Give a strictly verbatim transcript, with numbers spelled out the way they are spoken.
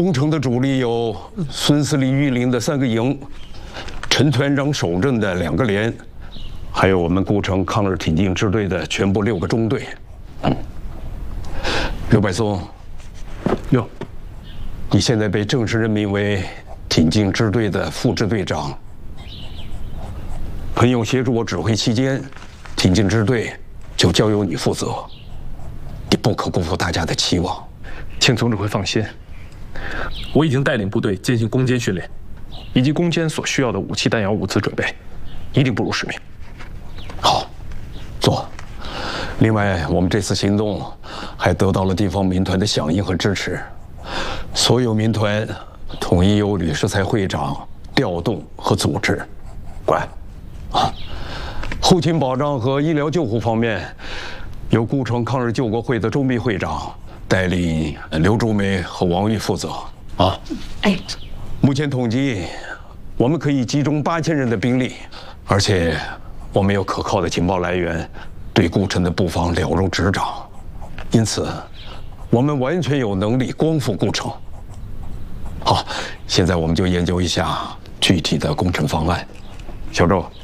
攻城的主力有孙司令御领的三个营，陈团长守镇的两个连，还有我们顾城抗日挺进支队的全部六个中队。嗯，刘柏松， 哟， 你现在被正式任命为挺进支队的副支队长。彭勇协助我指挥期间，挺进支队就交由你负责，你不可辜负大家的期望。 请总指挥放心，我已经带领部队进行攻坚训练，以及攻坚所需要的武器弹药物资准备，一定不辱使命。 好，做。另外，我们这次行动还得到了地方民团的响应和支持，所有民团统一由吕世才会长调动和组织管。啊，后勤保障和医疗救护方面，由顾城抗日救国会的周密会长带领刘竹梅和王玉负责。啊， 哎， 目前统计，我们可以集中八千人的兵力，而且我们有可靠的情报来源，对顾城的布防了如指掌，因此，我们完全有能力光复顾城。好，现在我们就研究一下具体的工程方案。小周，